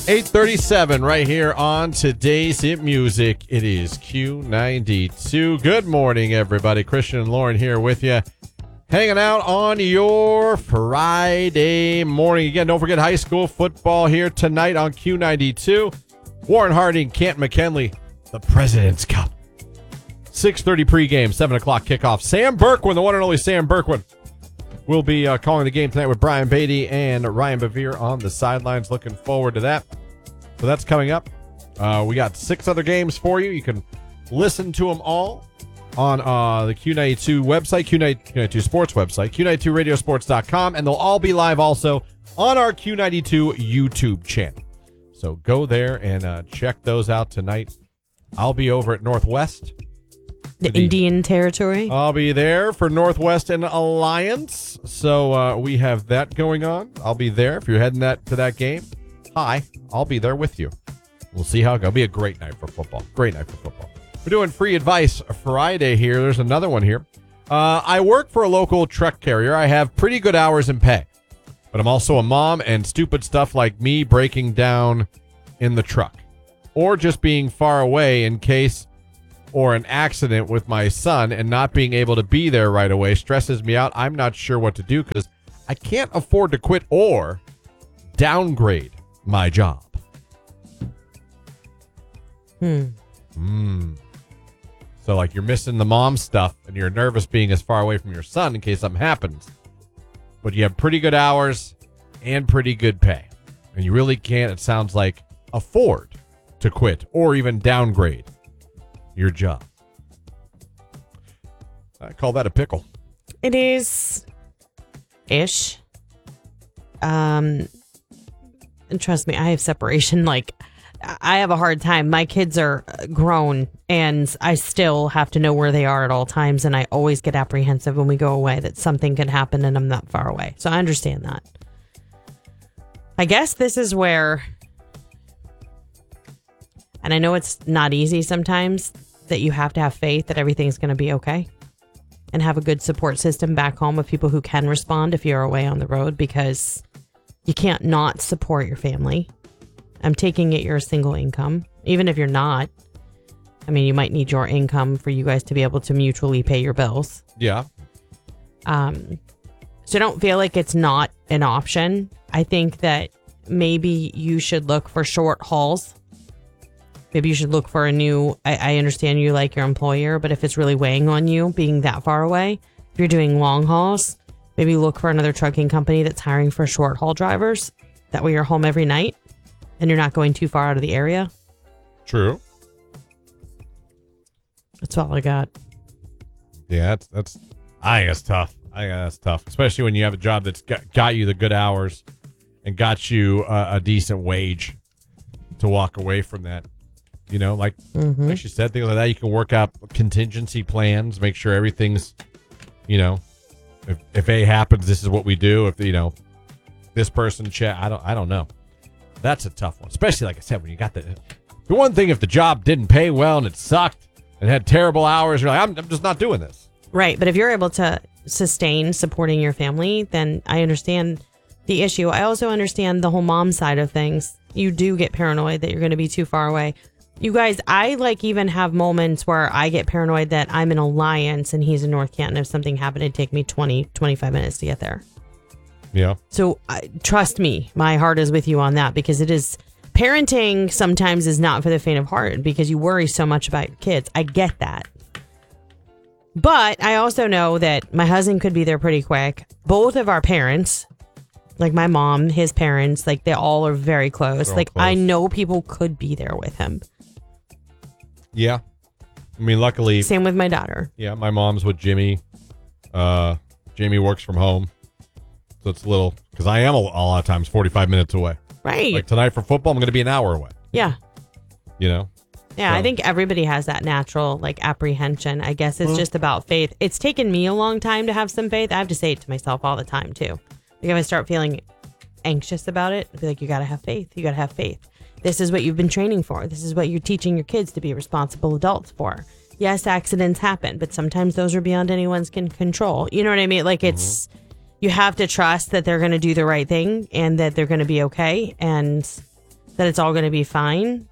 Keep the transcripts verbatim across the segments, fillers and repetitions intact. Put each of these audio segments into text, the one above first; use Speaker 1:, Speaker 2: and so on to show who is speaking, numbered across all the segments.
Speaker 1: eight thirty-seven right here on today's Hit Music. It is Q ninety-two. Good morning, everybody. Christian and Lauren here with you. Hanging out on your Friday morning. Again, don't forget high school football here tonight on Q ninety-two. Warren Harding, Canton McKinley, the President's Cup. six thirty pregame, seven o'clock kickoff. Sam Berkwin, the one and only Sam Berkwin, will be uh, calling the game tonight with Brian Beatty and Ryan Bevere on the sidelines. Looking forward to that. So that's coming up. Uh, we got six other games for you. You can listen to them all on uh, the Q ninety-two website, Q ninety-two Sports website, Q ninety-two radio sports dot com, and they'll all be live also on our Q ninety-two YouTube channel. So go there and uh, check those out tonight. I'll be over at Northwest.
Speaker 2: The, the Indian Territory.
Speaker 1: I'll be there for Northwest and Alliance. So uh, we have that going on. I'll be there. If you're heading that to that game, hi, I'll be there with you. We'll see how it goes. It'll be a great night for football. Great night for football. We're doing Free Advice Friday here. There's another one here. Uh, I work for a local truck carrier. I have pretty good hours in pay, but I'm also a mom, and stupid stuff like me breaking down in the truck or just being far away in case or an accident with my son and not being able to be there right away stresses me out. I'm not sure what to do because I can't afford to quit or downgrade my job.
Speaker 2: Hmm.
Speaker 1: Hmm. So, like, you're missing the mom stuff and you're nervous being as far away from your son in case something happens. But you have pretty good hours and pretty good pay. And you really can't, it sounds like, afford to quit or even downgrade your job. I call that a pickle.
Speaker 2: It is ish. Um, and trust me, I have separation. Like, I have a hard time. My kids are grown and I still have to know where they are at all times. And I always get apprehensive when we go away that something could happen and I'm not far away. So I understand that. I guess this is where, and I know it's not easy sometimes, that you have to have faith that everything's going to be okay and have a good support system back home of people who can respond if you're away on the road, because you can't not support your family. I'm taking it you're a single income. Even if you're not, I mean, you might need your income for you guys to be able to mutually pay your bills.
Speaker 1: Yeah.
Speaker 2: Um, so don't feel like it's not an option. I think that maybe you should look for short hauls. Maybe you should look for a new, I, I understand you like your employer, but if it's really weighing on you being that far away, if you're doing long hauls, maybe look for another trucking company that's hiring for short haul drivers. That way you're home every night and you're not going too far out of the area.
Speaker 1: True.
Speaker 2: That's all I got.
Speaker 1: Yeah, that's, that's I think that's tough. I think that's tough, especially when you have a job that's got, got you the good hours and got you a, a decent wage to walk away from that. You know, like,
Speaker 2: mm-hmm.
Speaker 1: like she said, things like that. You can work out contingency plans, make sure everything's, you know, if if A happens, this is what we do. If, you know, this person chat, I don't, I don't know. That's a tough one, especially like I said, when you got the the one thing, if the job didn't pay well and it sucked and had terrible hours, you're like, I'm, I'm just not doing this.
Speaker 2: Right, but if you're able to sustain supporting your family, then I understand the issue. I also understand the whole mom side of things. You do get paranoid that you're going to be too far away. You guys, I like even have moments where I get paranoid that I'm in Alliance and he's in North Canton. If something happened, it'd take me twenty, twenty-five minutes to get there.
Speaker 1: Yeah.
Speaker 2: So uh, trust me, my heart is with you on that, because it is, parenting sometimes is not for the faint of heart because you worry so much about your kids. I get that. But I also know that my husband could be there pretty quick. Both of our parents, like my mom, his parents, like they all are very close.
Speaker 1: All
Speaker 2: like
Speaker 1: close.
Speaker 2: I know people could be there with him.
Speaker 1: Yeah. I mean, luckily.
Speaker 2: Same with my daughter.
Speaker 1: Yeah, my mom's with Jimmy. Uh, Jamie works from home. So it's a little, because I am a, a lot of times forty-five minutes away.
Speaker 2: Right.
Speaker 1: Like tonight for football, I'm going to be an hour away.
Speaker 2: Yeah.
Speaker 1: You know?
Speaker 2: Yeah,
Speaker 1: so.
Speaker 2: I think everybody has that natural like apprehension. I guess it's
Speaker 1: well,
Speaker 2: just about faith. It's taken me a long time to have some faith. I have to say it to myself all the time too. Like if I start feeling anxious about it, I'd be like, you got to have faith. You got to have faith. This is what you've been training for. This is what you're teaching your kids to be responsible adults for. Yes, accidents happen, but sometimes those are beyond anyone's can control. You know what I mean? Like it's, mm-hmm. you have to trust that they're going to do the right thing and that they're going to be okay. And that it's all going to be fine.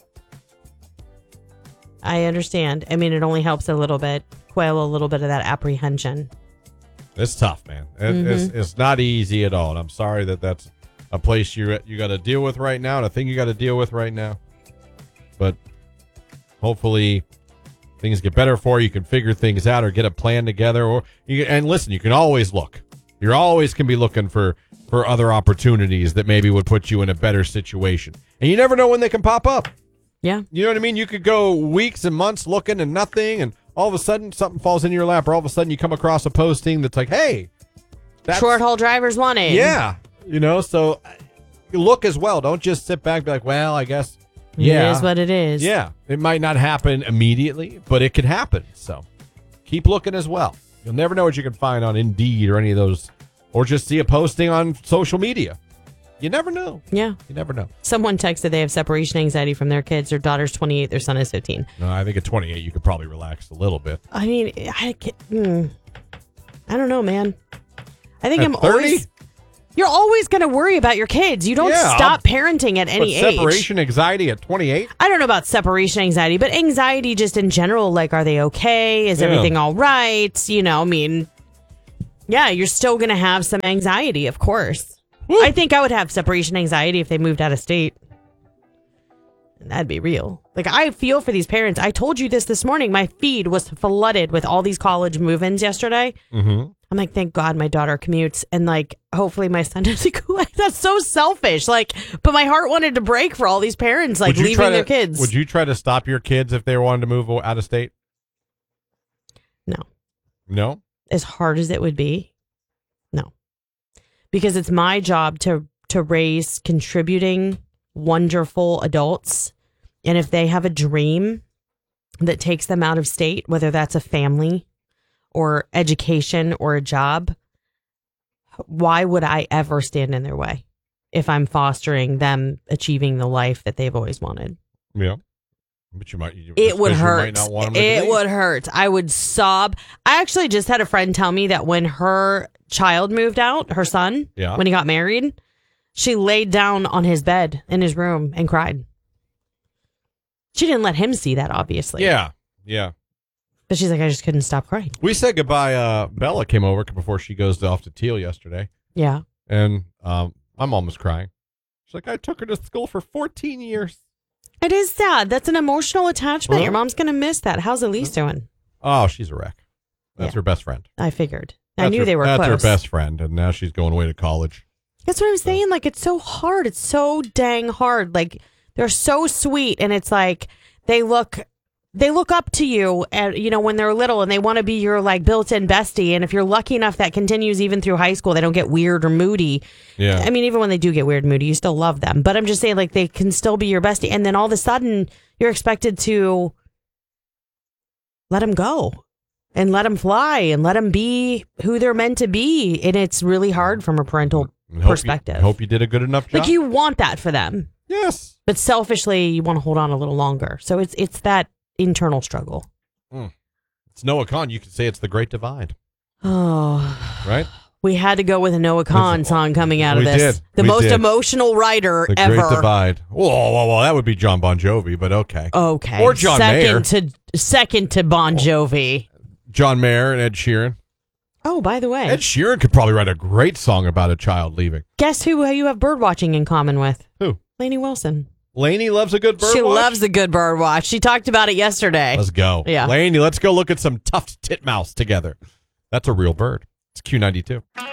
Speaker 2: I understand. I mean, it only helps a little bit, quail a little bit of that apprehension.
Speaker 1: It's tough, man. It,
Speaker 2: Mm-hmm.
Speaker 1: it's, it's not easy at all. And I'm sorry that that's a place you you got to deal with right now, and a thing you got to deal with right now. But hopefully things get better for you. You can figure things out or get a plan together. Or you, and listen, you can always look. You always can be looking for, for other opportunities that maybe would put you in a better situation. And you never know when they can pop up.
Speaker 2: Yeah.
Speaker 1: You know what I mean? You could go weeks and months looking and nothing, and all of a sudden something falls in your lap, or all of a sudden you come across a posting that's like, hey, that's,
Speaker 2: Short haul drivers wanted.
Speaker 1: yeah, you know, so look as well. Don't just sit back and be like, well, I guess, yeah.
Speaker 2: It is what it is.
Speaker 1: Yeah, it might not happen immediately, but it could happen. So keep looking as well. You'll never know what you can find on Indeed or any of those, or just see a posting on social media. You never know.
Speaker 2: Yeah.
Speaker 1: You never know.
Speaker 2: Someone texted they have separation anxiety from their kids. Their daughter's twenty-eight. Their son is fifteen.
Speaker 1: No, I think at twenty-eight, you could probably relax a little bit.
Speaker 2: I mean, I, can't- hmm. I don't know, man. I think
Speaker 1: At
Speaker 2: I'm
Speaker 1: thirty?
Speaker 2: always... You're always going to worry about your kids. You don't
Speaker 1: Yeah,
Speaker 2: stop parenting at any
Speaker 1: But
Speaker 2: age.
Speaker 1: separation anxiety at twenty-eight?
Speaker 2: I don't know about separation anxiety, but anxiety just in general. Like, are they okay? Is
Speaker 1: Yeah.
Speaker 2: everything all right? You know, I mean, yeah, you're still going to have some anxiety, of course.
Speaker 1: Woo.
Speaker 2: I think I would have separation anxiety if they moved out of state. And that'd be real. Like, I feel for these parents. I told you this this morning. My feed was flooded with all these college move-ins yesterday.
Speaker 1: Mm-hmm.
Speaker 2: I'm like, thank God my daughter commutes. And like, hopefully my son doesn't go. That's so selfish. Like, but my heart wanted to break for all these parents, like
Speaker 1: Would you
Speaker 2: leaving
Speaker 1: try
Speaker 2: their
Speaker 1: to-
Speaker 2: kids.
Speaker 1: Would you try to stop your kids if they wanted to move out of state?
Speaker 2: No.
Speaker 1: No?
Speaker 2: As hard as it would be, no. Because it's my job to to raise contributing, wonderful adults. And if they have a dream that takes them out of state, whether that's a family or education or a job, why would I ever stand in their way if I'm fostering them achieving the life that they've always wanted?
Speaker 1: Yeah. But you might. You,
Speaker 2: It would
Speaker 1: you
Speaker 2: hurt.
Speaker 1: Might not want them to
Speaker 2: It
Speaker 1: leave.
Speaker 2: would hurt. I would sob. I actually just had a friend tell me that when her child moved out, her son,
Speaker 1: Yeah.
Speaker 2: when he got married, she laid down on his bed in his room and cried. She didn't let him see that, obviously.
Speaker 1: Yeah. Yeah.
Speaker 2: But she's like, I just couldn't stop crying.
Speaker 1: We said goodbye. Uh, Bella came over before she goes off to Teal yesterday.
Speaker 2: Yeah.
Speaker 1: And um, I'm almost crying. She's like, I took her to school for fourteen years.
Speaker 2: It is sad. That's an emotional attachment.
Speaker 1: Well-
Speaker 2: Your mom's going to miss that. How's Elise doing?
Speaker 1: Oh, she's a wreck. That's
Speaker 2: Yeah.
Speaker 1: her best friend.
Speaker 2: I figured. I
Speaker 1: That's
Speaker 2: knew
Speaker 1: her-
Speaker 2: they were
Speaker 1: That's
Speaker 2: close.
Speaker 1: her best friend. And now she's going away to college.
Speaker 2: That's what I'm saying. Like, it's so hard. It's so dang hard. Like, they're so sweet, and it's like they look they look up to you, and you know, when they're little, and they want to be your like built-in bestie. And if you're lucky enough, that continues even through high school. They don't get weird or moody.
Speaker 1: Yeah.
Speaker 2: I mean, even when they do get weird, and moody, you still love them. But I'm just saying, like, they can still be your bestie, and then all of a sudden, you're expected to let them go. And let them fly and let them be who they're meant to be. And it's really hard from a parental
Speaker 1: And hope
Speaker 2: perspective.
Speaker 1: You, hope you did a good enough job.
Speaker 2: Like, you want that for them,
Speaker 1: yes.
Speaker 2: but selfishly you want to hold on a little longer. So it's it's that internal struggle.
Speaker 1: It's Noah Kahn. You could say it's the Great Divide,
Speaker 2: Oh,
Speaker 1: right?
Speaker 2: we had to go with a Noah Kahn song coming out of
Speaker 1: We
Speaker 2: this.
Speaker 1: did.
Speaker 2: The
Speaker 1: We
Speaker 2: most
Speaker 1: did.
Speaker 2: emotional writer
Speaker 1: The
Speaker 2: ever.
Speaker 1: Great Divide. Whoa, whoa, whoa, that would be John Bon Jovi, but okay.
Speaker 2: Okay.
Speaker 1: Or John Mayer.
Speaker 2: second to second to Bon Jovi.
Speaker 1: John Mayer and Ed Sheeran.
Speaker 2: Oh, by the way,
Speaker 1: Ed Sheeran could probably write a great song about a child leaving.
Speaker 2: guess who you have bird watching in common with?
Speaker 1: Who?
Speaker 2: Lainey Wilson.
Speaker 1: Lainey loves a good bird
Speaker 2: she
Speaker 1: watch?
Speaker 2: loves the good bird watch. She talked about it yesterday.
Speaker 1: Let's go.
Speaker 2: Yeah.
Speaker 1: Lainey, let's go look at some tuft titmouse together. That's a real bird. It's Q ninety-two.